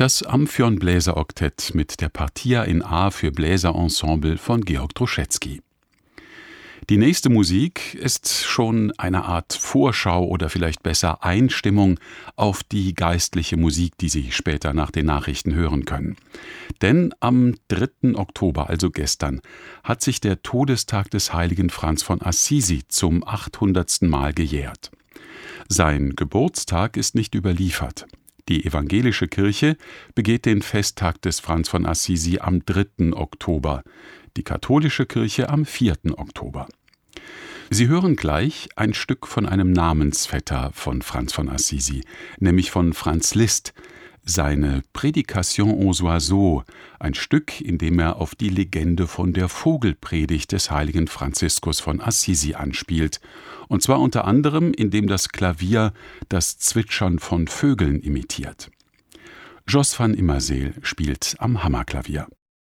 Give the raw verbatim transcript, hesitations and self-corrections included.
Das Amphion-Bläseroktett mit der Partia in A für Bläserensemble von Georg Druschetski. Die nächste Musik ist schon eine Art Vorschau oder vielleicht besser Einstimmung auf die geistliche Musik, die Sie später nach den Nachrichten hören können. Denn am dritten Oktober, also gestern, hat sich der Todestag des heiligen Franz von Assisi zum achthundertsten Mal gejährt. Sein Geburtstag ist nicht überliefert. Die evangelische Kirche begeht den Festtag des Franz von Assisi am dritten Oktober, die katholische Kirche am vierten Oktober. Sie hören gleich ein Stück von einem Namensvetter von Franz von Assisi, nämlich von Franz Liszt, seine Prédication aux oiseaux, ein Stück, in dem er auf die Legende von der Vogelpredigt des heiligen Franziskus von Assisi anspielt, und zwar unter anderem, indem das Klavier das Zwitschern von Vögeln imitiert. Jos van Immerseel spielt am Hammerklavier.